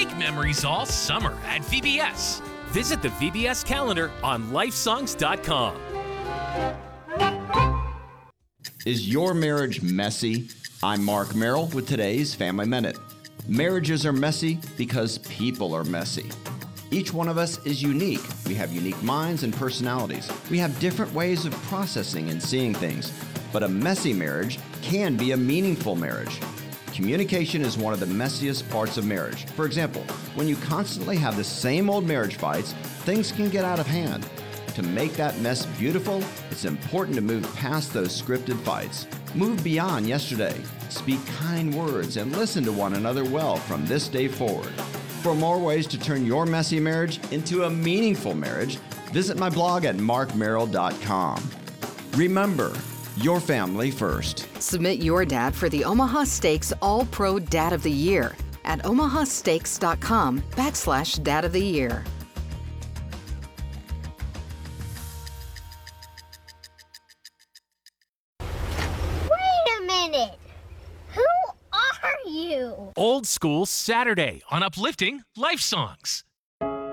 Make memories all summer at VBS. Visit the VBS calendar on lifesongs.com. Is your marriage messy? I'm Mark Merrill with today's Family Minute. Marriages are messy because people are messy. Each one of us is unique. We have unique minds and personalities. We have different ways of processing and seeing things. But a messy marriage can be a meaningful marriage. Communication is one of the messiest parts of marriage. For example, when you constantly have the same old marriage fights, things can get out of hand. To make that mess beautiful, it's important to move past those scripted fights. Move beyond yesterday. Speak kind words and listen to one another well from this day forward. For more ways to turn your messy marriage into a meaningful marriage, visit my blog at markmerrill.com. Remember, your family first. Submit your dad for the Omaha Steaks All-Pro Dad of the Year at omahasteaks.com/Dad of the Year. Wait a minute! Who are you? Old School Saturday on Uplifting Life Songs.